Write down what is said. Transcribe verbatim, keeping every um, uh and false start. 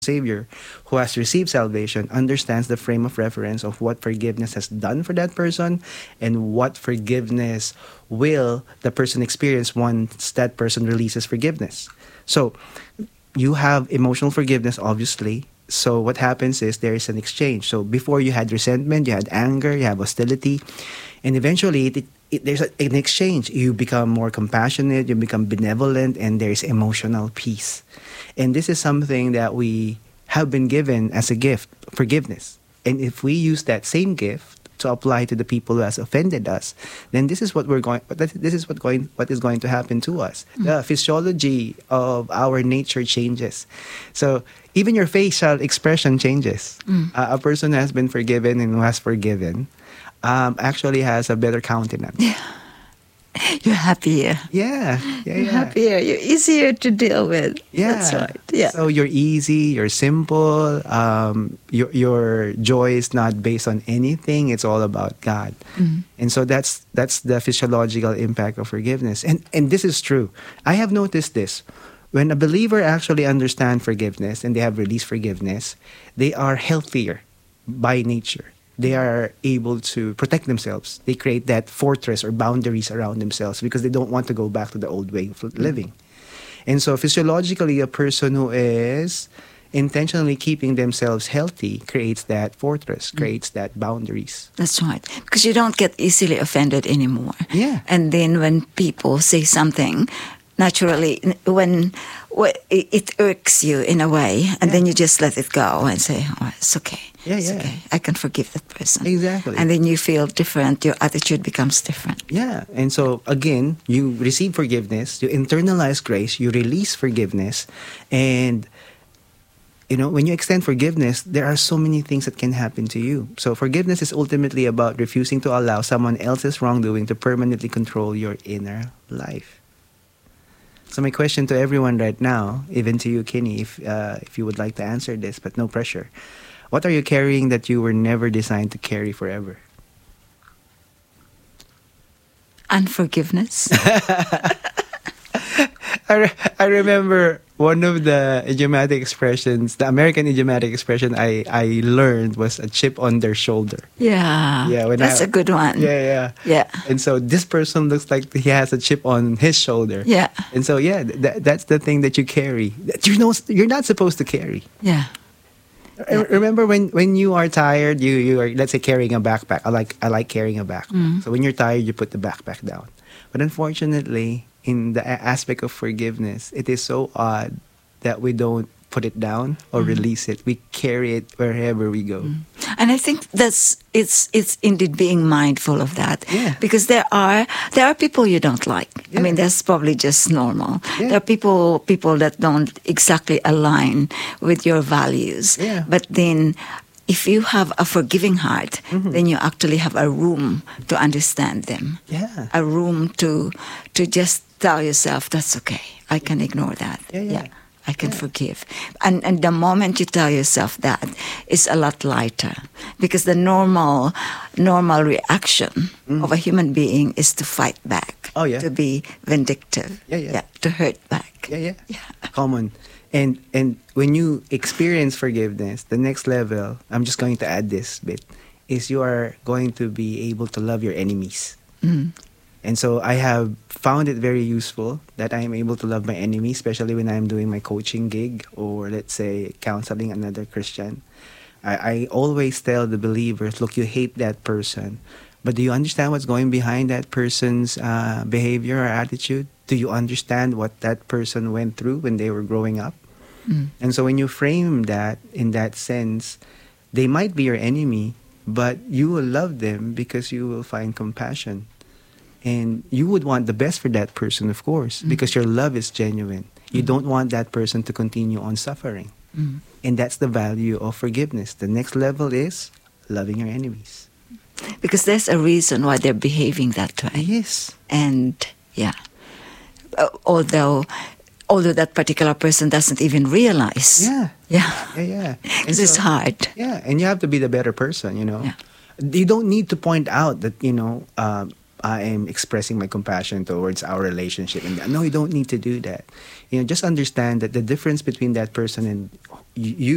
Savior who has received salvation understands the frame of reference of what forgiveness has done for that person and what forgiveness will the person experience once that person releases forgiveness. So you have emotional forgiveness, obviously. So what happens is there is an exchange. So before you had resentment, you had anger, you have hostility, and eventually it, it, there's a, an exchange. You become more compassionate, you become benevolent, and there's emotional peace. And this is something that we have been given as a gift, forgiveness. And if we use that same gift to apply to the people who has offended us, then this is what we're going. This is what going. What is going to happen to us? Mm. The physiology of our nature changes. So even your facial expression changes. Mm. Uh, a person who has been forgiven and who has forgiven um, actually has a better countenance. Yeah. You're happier. Yeah, yeah, You're yeah. happier. You're easier to deal with. Yeah, that's right. Yeah. So you're easy. You're simple. Um, your your joy is not based on anything. It's all about God. Mm-hmm. And so that's that's the physiological impact of forgiveness. And and this is true. I have noticed this. When a believer actually understands forgiveness and they have released forgiveness, they are healthier by nature. They are able to protect themselves. They create that fortress or boundaries around themselves because they don't want to go back to the old way of living. And so physiologically, a person who is intentionally keeping themselves healthy creates that fortress, creates that boundaries. That's right. Because you don't get easily offended anymore. Yeah. And then when people say something, naturally, when, when it irks you in a way, and yeah. then you just let it go and say, oh, it's okay. Yeah, it's yeah. okay. I can forgive that person. Exactly. And then you feel different. Your attitude becomes different. Yeah. And so, again, you receive forgiveness, you internalize grace, you release forgiveness. And, you know, when you extend forgiveness, there are so many things that can happen to you. So forgiveness is ultimately about refusing to allow someone else's wrongdoing to permanently control your inner life. So my question to everyone right now, even to you, Kenny, if uh, if you would like to answer this, but no pressure. What are you carrying that you were never designed to carry forever? Unforgiveness. I, re- I remember one of the idiomatic expressions, the American idiomatic expression I, I learned was a chip on their shoulder. Yeah, yeah when that's I, a good one. Yeah, yeah. Yeah. And so this person looks like he has a chip on his shoulder. Yeah. And so, yeah, th- that's the thing that you carry. That you know, you're not supposed to carry. Yeah. Yeah. Remember when, when you are tired, you, you are, let's say, carrying a backpack. I like I like carrying a backpack. Mm. So when you're tired, you put the backpack down. But unfortunately, in the aspect of forgiveness, it is so odd that we don't put it down or mm. release it. We carry it wherever we go. Mm. And I think that's it's it's indeed being mindful of that. Yeah. Because there are there are people you don't like. Yeah. I mean, that's probably just normal. Yeah. There are people people that don't exactly align with your values. Yeah. But then if you have a forgiving heart, mm-hmm. then you actually have a room to understand them. Yeah. A room to to just tell yourself, that's okay. I can ignore that. Yeah, yeah. yeah. I can yeah. forgive. And and the moment you tell yourself that, it's a lot lighter. Because the normal normal reaction mm. of a human being is to fight back. Oh, yeah. To be vindictive. Yeah, yeah. yeah to hurt back. Yeah, yeah. yeah. Common. And and when you experience forgiveness, the next level, I'm just going to add this bit, is you are going to be able to love your enemies. Mm. And so I have found it very useful that I am able to love my enemy, especially when I'm doing my coaching gig or, let's say, counseling another Christian. I, I always tell the believers, look, you hate that person, but do you understand what's going behind that person's uh, behavior or attitude? Do you understand what that person went through when they were growing up? Mm. And so when you frame that in that sense, they might be your enemy, but you will love them because you will find compassion. And you would want the best for that person, of course, mm. because your love is genuine. You mm. don't want that person to continue on suffering. Mm. And that's the value of forgiveness. The next level is loving your enemies. Because there's a reason why they're behaving that way. Yes. And, yeah. Uh, although... Although that particular person doesn't even realize. Yeah. Yeah. Yeah, yeah. Because so, it's hard. Yeah, and you have to be the better person, you know. Yeah. You don't need to point out that, you know, um, I am expressing my compassion towards our relationship. And no, you don't need to do that. You know, just understand that the difference between that person and you